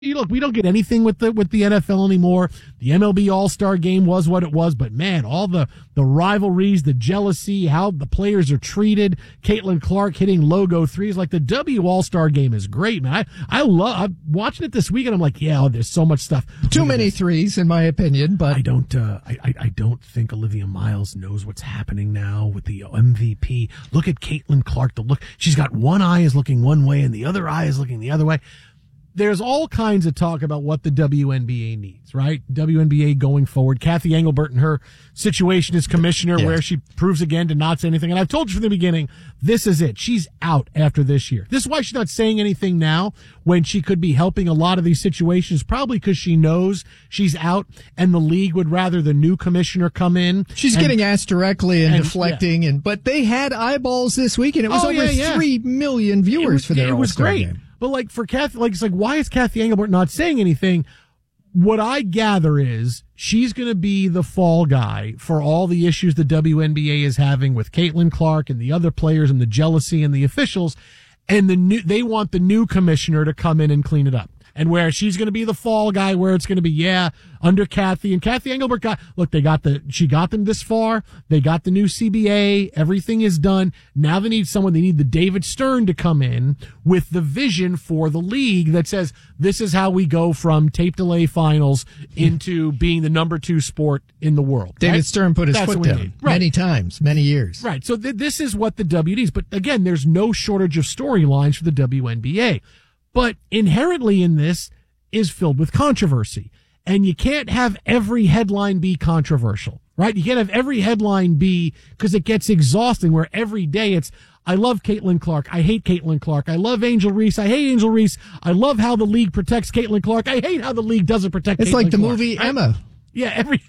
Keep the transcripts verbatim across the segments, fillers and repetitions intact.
You look, we don't get anything with the with the N F L anymore. The M L B All-Star Game was what it was, but man, all the the rivalries, the jealousy, how the players are treated. Caitlin Clark hitting logo threes, like the W All-Star Game is great, man. I I love I'm watching it this weekend. I'm like, yeah, oh, there's so much stuff. Too many threes, in my opinion, but I don't. Uh, I, I I don't think Olivia Miles knows what's happening now with the M V P. Look at Caitlin Clark. The look, she's got one eye is looking one way and the other eye is looking the other way. There's all kinds of talk about what the W N B A needs, right? W N B A going forward. Kathy Engelbert and her situation as commissioner, yes. where she proves again to not say anything. And I've told you from the beginning, this is it. She's out after this year. This is why she's not saying anything now when she could be helping a lot of these situations, probably because she knows she's out and the league would rather the new commissioner come in. She's and, getting asked directly and, and deflecting, yeah. and but they had eyeballs this week, and it was oh, over yeah, yeah. three million viewers it was, for their It was All-Star great. Game. But like for Kathy, like it's like, why is Kathy Engelbert not saying anything? What I gather is she's going to be the fall guy for all the issues the W N B A is having with Caitlin Clark and the other players and the jealousy and the officials. And the new, they want the new commissioner to come in and clean it up. And where she's going to be the fall guy, where it's going to be, yeah, under Kathy. And Kathy Engelbert got, look, they got the, she got them this far. They got the new C B A. Everything is done. Now they need someone, they need the David Stern to come in with the vision for the league that says, this is how we go from tape delay finals into being the number two sport in the world. David right? Stern put his That's foot down right. many times, many years. Right. So th- this is what the W needs. But again, there's no shortage of storylines for the W N B A. But inherently in this is filled with controversy. And you can't have every headline be controversial, right? You can't have every headline be, because it gets exhausting, where every day it's, I love Caitlin Clark. I hate Caitlin Clark. I love Angel Reese. I hate Angel Reese. I love how the league protects Caitlin Clark. I hate how the league doesn't protect Caitlin It's Clark. like the movie right? Emma. Yeah, every...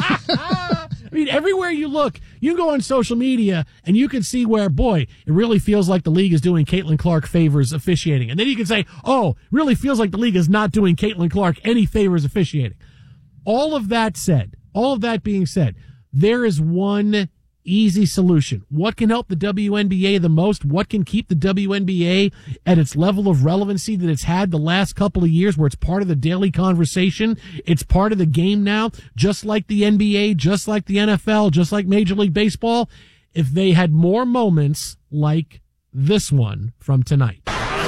I mean, everywhere you look, you can go on social media and you can see where, boy, it really feels like the league is doing Caitlin Clark favors officiating. And then you can say, oh, it really feels like the league is not doing Caitlin Clark any favors officiating. All of that said, all of that being said, there is one easy solution. What can help the W N B A the most? What can keep the W N B A at its level of relevancy that it's had the last couple of years, where it's part of the daily conversation? It's part of the game now, just like the N B A, just like the N F L, just like Major League Baseball. If they had more moments like this one from tonight.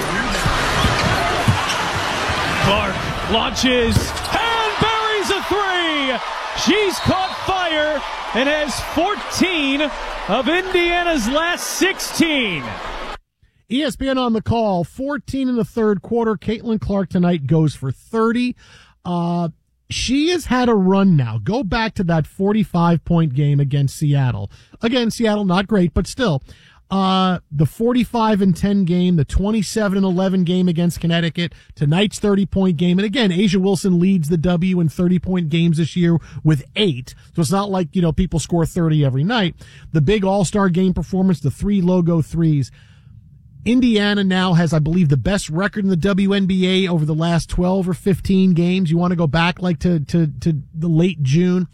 Clark launches and buries a three. She's caught fire and has fourteen of Indiana's last sixteen. E S P N on the call, fourteen in the third quarter. Caitlin Clark tonight goes for thirty. Uh, she has had a run now. Go back to that forty-five point game against Seattle. Again, Seattle, not great, but still. Uh, the forty-five and ten game, the twenty-seven and eleven game against Connecticut, tonight's thirty point game. And again, Asia Wilson leads the W in thirty point games this year with eight. So it's not like, you know, people score thirty every night. The big all-star game performance, the three logo threes. Indiana now has, I believe, the best record in the W N B A over the last twelve or fifteen games. You want to go back like to, to, to the late June.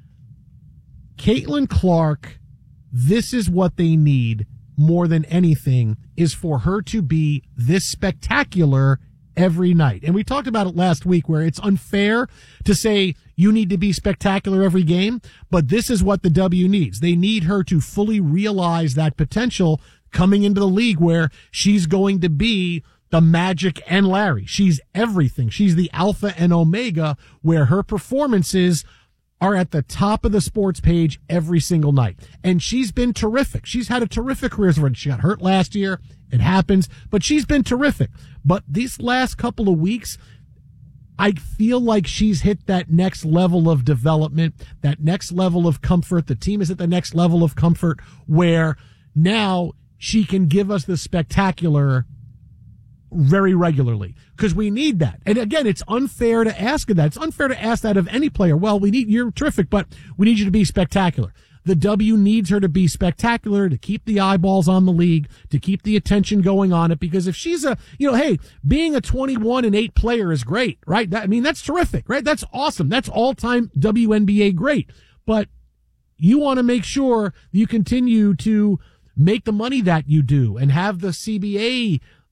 Caitlin Clark, this is what they need more than anything, is for her to be this spectacular every night. And we talked about it last week, where it's unfair to say you need to be spectacular every game, but this is what the W needs. They need her to fully realize that potential coming into the league, where she's going to be the Magic and Larry. She's everything. She's the alpha and omega, where her performances are at the top of the sports page every single night. And she's been terrific. She's had a terrific career. She got hurt last year. It happens, but she's been terrific. But these last couple of weeks, I feel like she's hit that next level of development, that next level of comfort. The team is at the next level of comfort, where now she can give us the spectacular very regularly, because we need that. And again, it's unfair to ask that. It's unfair to ask that of any player. Well, we need, you're terrific, but we need you to be spectacular. The W needs her to be spectacular, to keep the eyeballs on the league, to keep the attention going on it. Because if she's a, you know, hey, being a twenty-one and eight player is great, right? That, I mean, that's terrific, right? That's awesome. That's all time W N B A great. But you want to make sure you continue to make the money that you do and have the C B A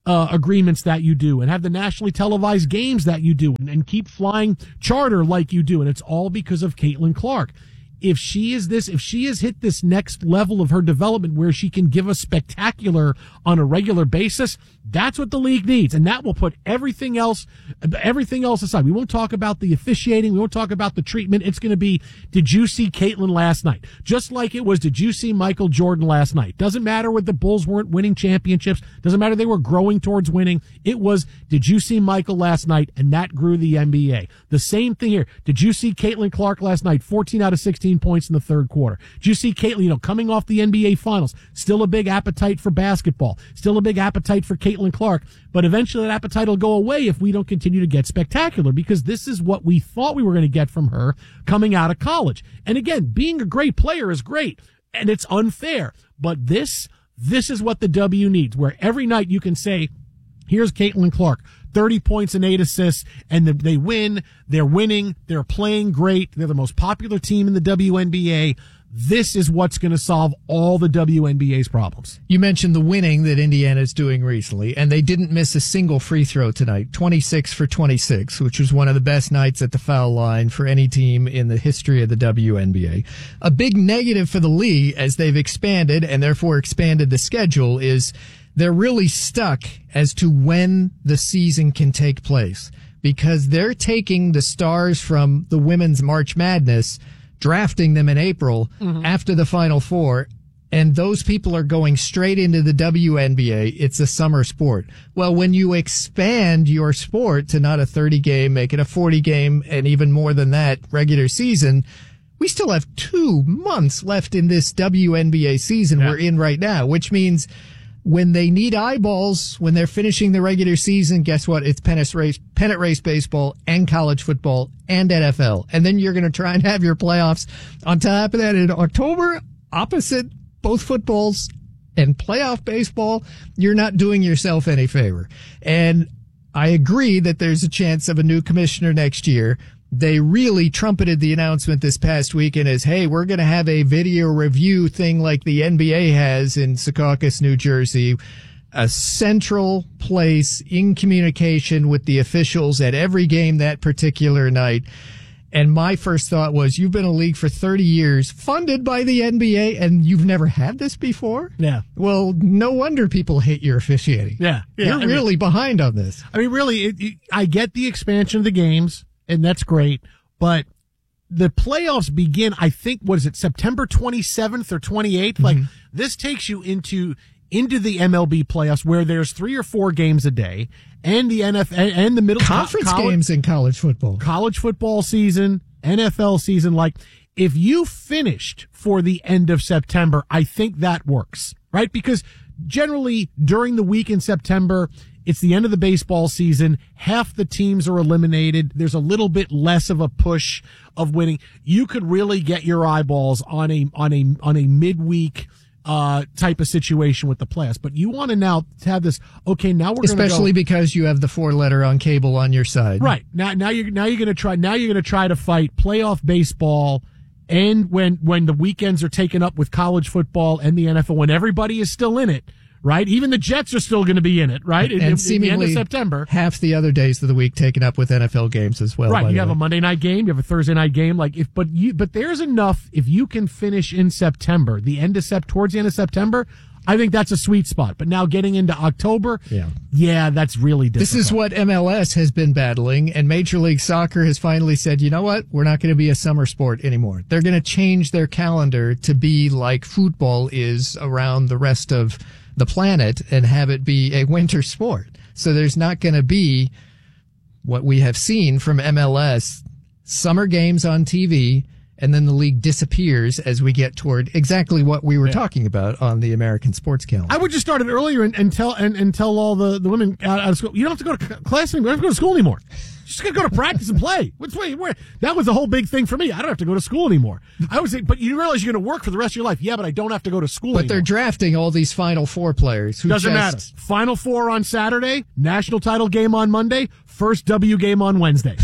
uh, agreements that you do and have the nationally televised games that you do and, and keep flying charter like you do. And it's all because of Caitlin Clark. If she is this, if she has hit this next level of her development where she can give us spectacular on a regular basis, that's what the league needs. And that will put everything else, everything else aside. We won't talk about the officiating. We won't talk about the treatment. It's going to be, did you see Caitlin last night? Just like it was, did you see Michael Jordan last night? Doesn't matter what the Bulls weren't winning championships. Doesn't matter they were growing towards winning. It was, did you see Michael last night? And that grew the N B A. The same thing here. Did you see Caitlin Clark last night? fourteen out of sixteen points in the third quarter. Did you see Caitlin, you know, coming off the N B A finals, still a big appetite for basketball, still a big appetite for Caitlin Clark, but eventually that appetite will go away if we don't continue to get spectacular, because this is what we thought we were going to get from her coming out of college. And again, being a great player is great, and it's unfair, but this, this is what the W needs, where every night you can say, here's Caitlin Clark, thirty points and eight assists, and they win. They're winning. They're playing great. They're the most popular team in the W N B A. This is what's going to solve all the W N B A's problems. You mentioned the winning that Indiana's doing recently, and they didn't miss a single free throw tonight, twenty-six for twenty-six, which was one of the best nights at the foul line for any team in the history of the W N B A. A big negative for the league as they've expanded and therefore expanded the schedule is they're really stuck as to when the season can take place, because they're taking the stars from the women's March Madness, drafting them in April mm-hmm. after the Final Four, and those people are going straight into the W N B A. It's a summer sport. Well, when you expand your sport to not a thirty game, make it a forty game, and even more than that regular season, we still have two months left in this W N B A season yeah. we're in right now, which means when they need eyeballs, when they're finishing the regular season, guess what? It's pennant race, pennant race baseball and college football and N F L. And then you're going to try and have your playoffs on top of that in October, opposite both footballs and playoff baseball. You're not doing yourself any favor. And I agree that there's a chance of a new commissioner next year. They really trumpeted the announcement this past weekend as, hey, we're going to have a video review thing like the N B A has in Secaucus, New Jersey, a central place in communication with the officials at every game that particular night. And my first thought was, you've been in a league for thirty years, funded by the N B A, and you've never had this before? Yeah. Well, no wonder people hate your officiating. Yeah. yeah You're I really mean, behind on this. I mean, really, it, it, I get the expansion of the games, and that's great, but the playoffs begin, I think, what is it, September twenty-seventh or twenty-eighth? Mm-hmm. Like, this takes you into into the M L B playoffs where there's three or four games a day, and the N F L and the middle conference college, games in college football, college football season, N F L season. Like, if you finished for the end of September, I think that works, right? Because generally during the week in September, it's the end of the baseball season. Half the teams are eliminated. There's a little bit less of a push of winning. You could really get your eyeballs on a on a on a midweek uh type of situation with the playoffs. But you want to now have this. Okay, now we're especially gonna go, because you have the four letter on cable on your side. Right now, now you're now you're going to try. Now you're going to try to fight playoff baseball. And when when the weekends are taken up with college football and the N F L, when everybody is still in it. Right? Even the Jets are still going to be in it, right? And, in, and seemingly in the end of September. Half the other days of the week taken up with N F L games as well. Right. You have way. a Monday night game. You have a Thursday night game. Like if, but you, but there's enough. If you can finish in September, the end of Sep, towards the end of September, I think that's a sweet spot. But now getting into October, yeah, yeah, that's really difficult. This is what M L S has been battling, and Major League Soccer has finally said, you know what? We're not going to be a summer sport anymore. They're going to change their calendar to be like football is around the rest of the planet and have it be a winter sport. So there's not going to be what we have seen from M L S, summer games on T V, and then the league disappears as we get toward exactly what we were yeah. talking about on the American sports calendar. I would just start it earlier and, and tell and, and tell all the, the women out, out of school, you don't have to go to class anymore. You don't have to go to school anymore. You just got to go to practice and play. Which way, where? That was the whole big thing for me. I don't have to go to school anymore. I was, but you realize you're going to work for the rest of your life. Yeah, but I don't have to go to school but anymore. They're drafting all these Final Four players. Who Doesn't just... matter. Final Four on Saturday, national title game on Monday, first W game on Wednesday.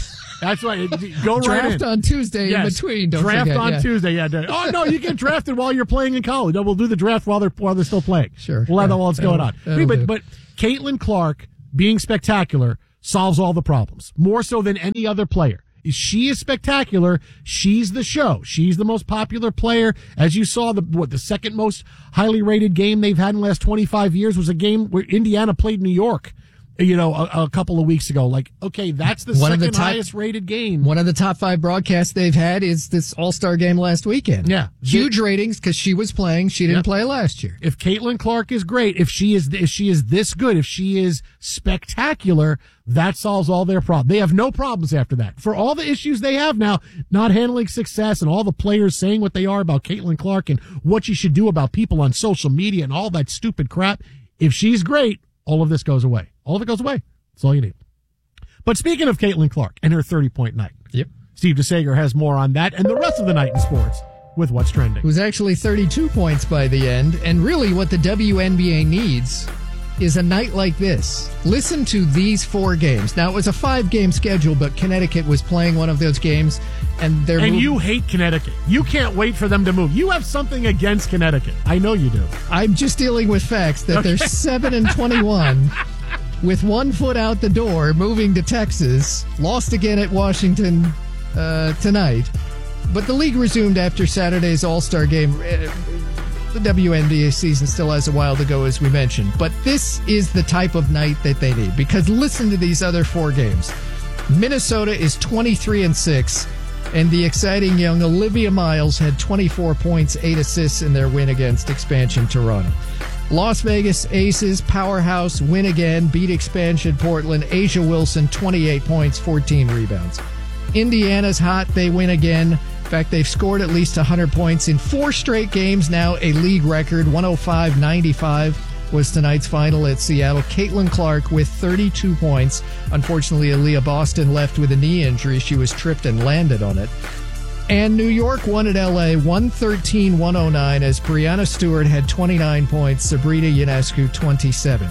That's right. Go right Draft in. on Tuesday yes. in between. Don't draft forget, on yeah. Tuesday. Yeah. Oh no, you get drafted while you're playing in college. No, we'll do the draft while they're while they're still playing. Sure. We'll have yeah, all that's going on. that'll but do. but Caitlin Clark being spectacular solves all the problems more so than any other player. She is spectacular. She's the show. She's the most popular player. As you saw, the what the second most highly rated game they've had in the last twenty-five years was a game where Indiana played New York, you know, a, a couple of weeks ago. Like, okay, that's the One second of the top, highest rated game. One of the top five broadcasts they've had is this All-Star game last weekend. Yeah. Huge ratings because she was playing. She didn't Yep. play last year. If Caitlin Clark is great, if she is if she is this good, if she is spectacular, that solves all their problems. They have no problems after that. For all the issues they have now, not handling success and all the players saying what they are about Caitlin Clark and what you should do about people on social media and all that stupid crap, if she's great, all of this goes away. All of it goes away. That's all you need. But speaking of Caitlin Clark and her thirty-point night, Yep. Steve DeSager has more on that and the rest of the night in sports with What's Trending. It was actually thirty-two points by the end, and really what the W N B A needs is a night like this. Listen to these four games. Now, it was a five-game schedule, but Connecticut was playing one of those games, and they're And moving. you hate Connecticut. You can't wait for them to move. You have something against Connecticut. I know you do. I'm just dealing with facts that they're seven and twenty-one with one foot out the door, moving to Texas, lost again at Washington uh, tonight. But the league resumed after Saturday's All-Star game. Uh, The W N B A season still has a while to go, as we mentioned. But this is the type of night that they need. Because listen to these other four games. Minnesota is twenty-three and six, and the exciting young Olivia Miles had twenty-four points, eight assists in their win against expansion Toronto. Las Vegas Aces, powerhouse, win again, beat expansion Portland. Asia Wilson, twenty-eight points, fourteen rebounds. Indiana's hot, they win again. In fact, they've scored at least one hundred points in four straight games now, a league record. one oh five ninety-five was tonight's final at Seattle. Caitlin Clark with thirty-two points. Unfortunately, Aaliyah Boston left with a knee injury. She was tripped and landed on it. And New York won at L A one thirteen one oh nine as Brianna Stewart had twenty-nine points, Sabrina Ionescu twenty-seven.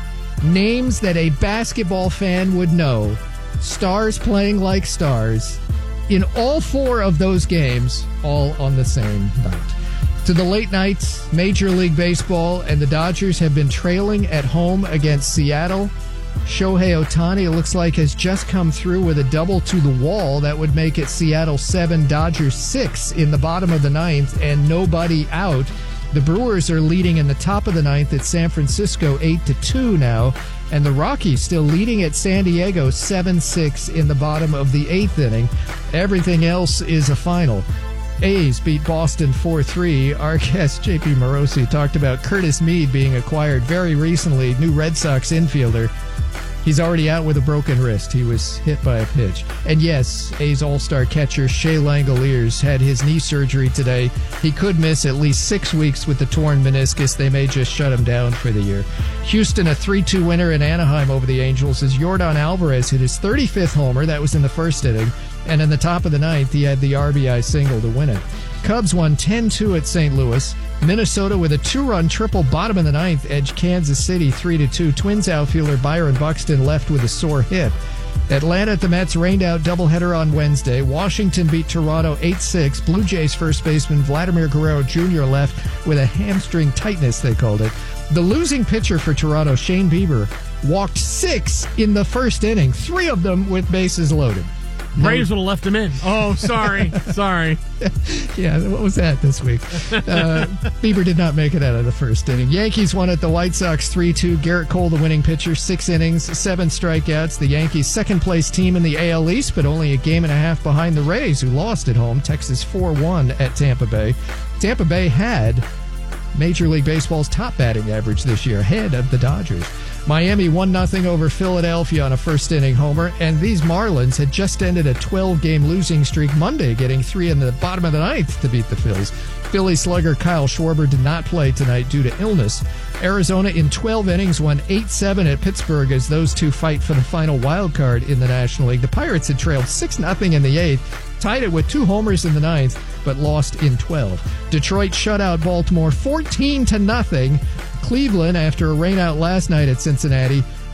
Names that a basketball fan would know. Stars playing like stars. In all four of those games, all on the same night. To the late nights, Major League Baseball and the Dodgers have been trailing at home against Seattle. Shohei Ohtani, it looks like, has just come through with a double to the wall. That would make it Seattle seven, Dodgers six in the bottom of the ninth, and nobody out. The Brewers are leading in the top of the ninth at San Francisco eight to two now. And the Rockies still leading at San Diego seven six in the bottom of the eighth inning. Everything else is a final. A's beat Boston four three. Our guest, J P Morosi, talked about Curtis Mead being acquired very recently, new Red Sox infielder. He's already out with a broken wrist. He was hit by a pitch. And yes, A's All-Star catcher Shea Langoliers had his knee surgery today. He could miss at least six weeks with the torn meniscus. They may just shut him down for the year. Houston, a three two winner in Anaheim over the Angels as Yordan Alvarez hit his thirty-fifth homer. That was in the first inning. And in the top of the ninth, he had the R B I single to win it. Cubs won ten two at Saint Louis. Minnesota with a two-run triple bottom of the ninth edged Kansas City three to two. Twins outfielder Byron Buxton left with a sore hip. Atlanta at the Mets rained out doubleheader on Wednesday. Washington beat Toronto eight six. Blue Jays first baseman Vladimir Guerrero Junior left with a hamstring tightness, they called it. The losing pitcher for Toronto, Shane Bieber, walked six in the first inning, three of them with bases loaded. Braves would have left him in. Oh, sorry. sorry. Yeah, what was that this week? Uh, Bieber did not make it out of the first inning. Yankees won at the White Sox three two. Garrett Cole, the winning pitcher, six innings, seven strikeouts. The Yankees, second-place team in the A L East, but only a game and a half behind the Rays, who lost at home. Texas four one at Tampa Bay. Tampa Bay had Major League Baseball's top batting average this year, ahead of the Dodgers. Miami one nothing over Philadelphia on a first-inning homer, and these Marlins had just ended a twelve-game losing streak Monday, getting three in the bottom of the ninth to beat the Phils. Philly slugger Kyle Schwarber did not play tonight due to illness. Arizona in twelve innings won eight seven at Pittsburgh as those two fight for the final wild card in the National League. The Pirates had trailed six nothing in the eighth, tied it with two homers in the ninth, but lost in twelve. Detroit shut out Baltimore fourteen to nothing. Cleveland, after a rainout last night at Cincinnati,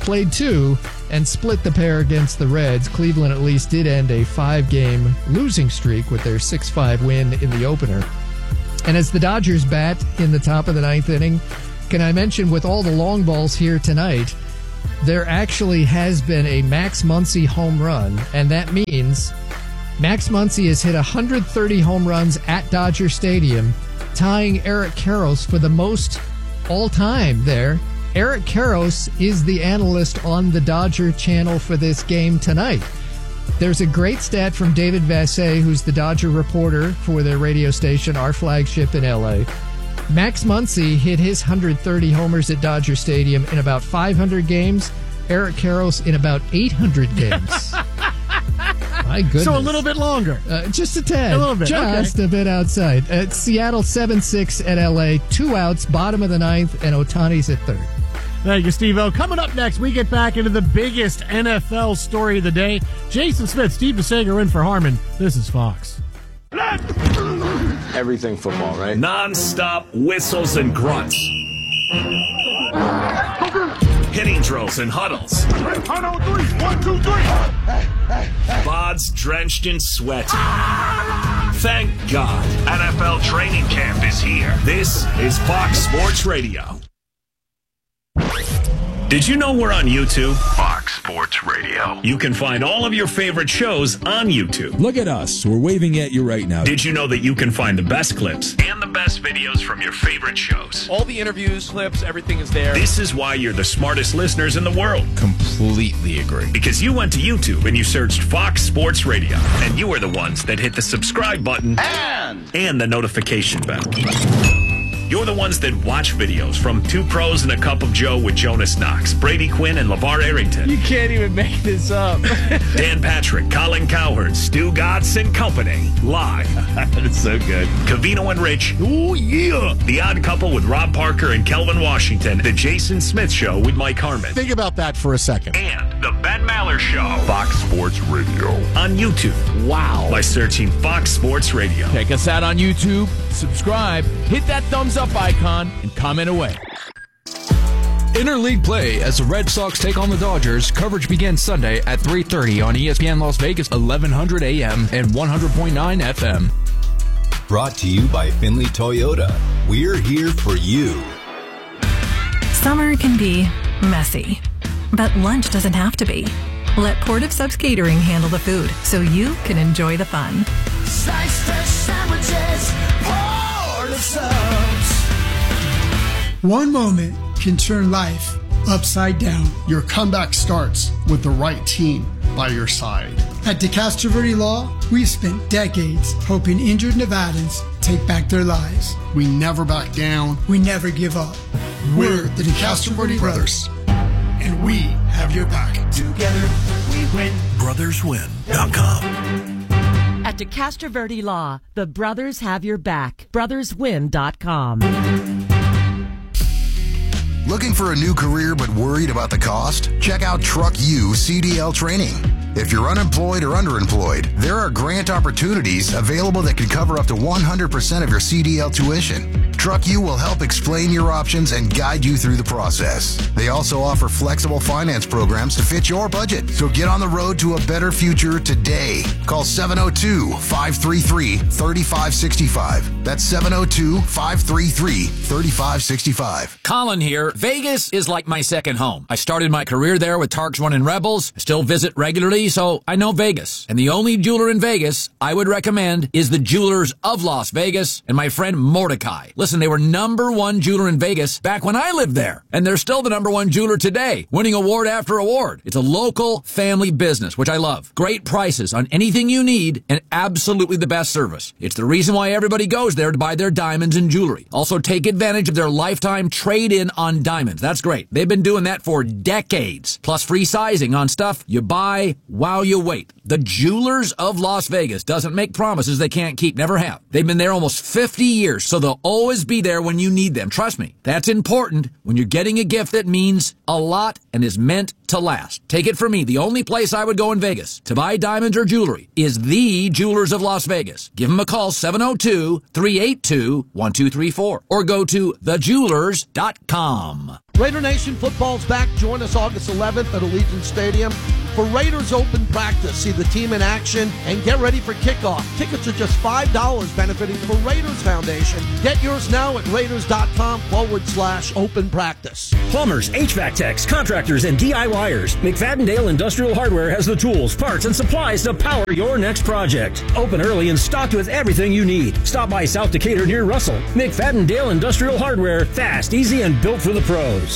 played two and split the pair against the Reds. Cleveland at least did end a five-game losing streak with their six five win in the opener. And as the Dodgers bat in the top of the ninth inning, can I mention with all the long balls here tonight, there actually has been a Max Muncy home run, and that means Max Muncy has hit one hundred thirty home runs at Dodger Stadium, tying Eric Karros for the most all-time there. Eric Karros is the analyst on the Dodger channel for this game tonight. There's a great stat from David Vassay, who's the Dodger reporter for their radio station, our flagship in L A. Max Muncy hit his one hundred thirty homers at Dodger Stadium in about five hundred games. Eric Karros in about eight hundred games. My goodness. So a little bit longer. Uh, just a tad. A little bit. Just okay. a bit outside. At Seattle seven six at L A. Two outs, bottom of the ninth, and Ohtani's at third. Thank you, Steve-O. Coming up next, we get back into the biggest N F L story of the day. Jason Smith, Steve DeSager in for Harmon. This is Fox. Everything football, right? Non-stop whistles and grunts. Hitting drills and huddles. Huddle three, one, two, three. Bods drenched in sweat. Thank God, N F L training camp is here. This is Fox Sports Radio. Did you know we're on YouTube? Fox Sports Radio. You can find all of your favorite shows on YouTube. Look at us. We're waving at you right now. Did you know that you can find the best clips and the best videos from your favorite shows? All the interviews, clips, everything is there. This is why you're the smartest listeners in the world. Completely agree. Because you went to YouTube and you searched Fox Sports Radio, and you are the ones that hit the subscribe button And, and the notification bell. You're the ones that watch videos from Two Pros and a Cup of Joe with Jonas Knox, Brady Quinn, and LeVar Arrington. You can't even make this up. Dan Patrick, Colin Cowherd, Stu Gatz and Company. Live. That's so good. Covino and Rich. Oh, yeah. The Odd Couple with Rob Parker and Kelvin Washington. The Jason Smith Show with Mike Harmon. Think about that for a second. And The Ben Maller Show. Fox Sports Radio. On YouTube. Wow. By searching Fox Sports Radio. Check us out on YouTube. Subscribe. Hit that thumbs up icon and comment away. Interleague play as the Red Sox take on the Dodgers. Coverage begins Sunday at three thirty on E S P N Las Vegas, eleven hundred A M and one hundred point nine F M. Brought to you by Finley Toyota. We're here for you. Summer can be messy, but lunch doesn't have to be. Let Port of Subs Catering handle the food so you can enjoy the fun. Slice fresh sandwiches, Port of Subs. One moment can turn life upside down. Your comeback starts with the right team by your side. At DeCastro Verde Law, we've spent decades helping injured Nevadans take back their lives. We never back down. We never give up. We're the DeCastro Verde Brothers, and we have your back. Together, we win. brothers win dot com. At DeCastro Verde Law, the brothers have your back. brothers win dot com. Looking for a new career but worried about the cost? Check out Truck U C D L Training. If you're unemployed or underemployed, there are grant opportunities available that can cover up to one hundred percent of your C D L tuition. Truck U will help explain your options and guide you through the process. They also offer flexible finance programs to fit your budget. So get on the road to a better future today. Call seven oh two, five three three, three five six five. That's seven oh two, five three three, three five six five. Colin here. Vegas is like my second home. I started my career there with Tarks One and Rebels. I still visit regularly, so I know Vegas. And the only jeweler in Vegas I would recommend is the Jewelers of Las Vegas and my friend Mordecai. Listen, they were number one jeweler in Vegas back when I lived there. And they're still the number one jeweler today, winning award after award. It's a local family business, which I love. Great prices on anything you need and absolutely the best service. It's the reason why everybody goes there to buy their diamonds and jewelry. Also, take advantage of their lifetime trade-in on diamonds. That's great. They've been doing that for decades. Plus free sizing on stuff you buy while you wait. The Jewelers of Las Vegas doesn't make promises they can't keep. Never have. They've been there almost fifty years, so they'll always be there when you need them. Trust me, that's important when you're getting a gift that means a lot and is meant to last. Take it from me, the only place I would go in Vegas to buy diamonds or jewelry is the Jewelers of Las Vegas. Give them a call, seven oh two, three eight two, one two three four, or go to the jewelers dot com. Raider Nation football's back. Join us August eleventh at Allegiant Stadium for Raiders Open Practice. See the team in action and get ready for kickoff. Tickets are just five dollars, benefiting the Raiders Foundation. Get yours now at raiders.com forward slash open practice. Plumbers, H V A C techs, contractors, and DIYers. McFadden-Dale Industrial Hardware has the tools, parts, and supplies to power your next project. Open early and stocked with everything you need. Stop by South Decatur near Russell. McFadden-Dale Industrial Hardware. Fast, easy, and built for the pros.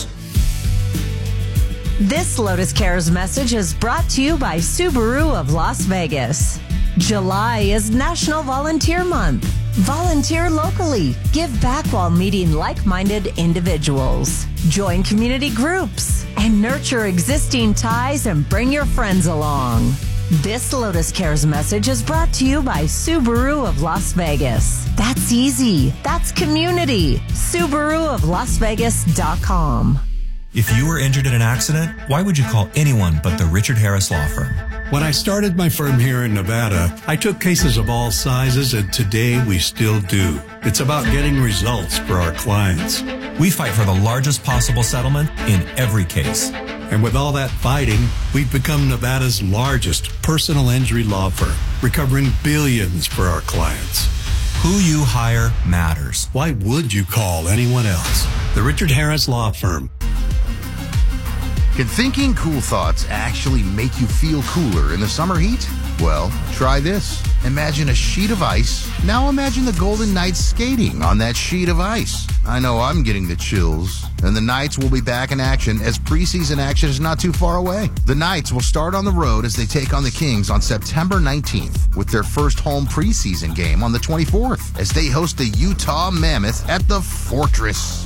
This Lotus Cares message is brought to you by Subaru of Las Vegas. July is National Volunteer Month. Volunteer locally. Give back while meeting like-minded individuals. Join community groups and nurture existing ties and bring your friends along. This Lotus Cares message is brought to you by Subaru of Las Vegas. That's easy. That's community. Subaru of Las Vegas dot com. If you were injured in an accident, why would you call anyone but the Richard Harris Law Firm? When I started my firm here in Nevada, I took cases of all sizes, and today we still do. It's about getting results for our clients. We fight for the largest possible settlement in every case. And with all that fighting, we've become Nevada's largest personal injury law firm, recovering billions for our clients. Who you hire matters. Why would you call anyone else? The Richard Harris Law Firm. Can thinking cool thoughts actually make you feel cooler in the summer heat? Well, try this. Imagine a sheet of ice. Now imagine the Golden Knights skating on that sheet of ice. I know I'm getting the chills. And the Knights will be back in action as preseason action is not too far away. The Knights will start on the road as they take on the Kings on September nineteenth with their first home preseason game on the twenty-fourth as they host the Utah Mammoth at the Fortress.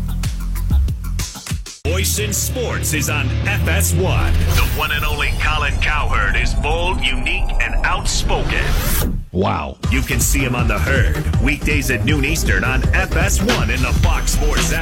Voice in Sports is on F S one. The one and only Colin Cowherd is bold, unique, and outspoken. Wow. You can see him on The Herd, weekdays at noon Eastern on F S one in the Fox Sports app.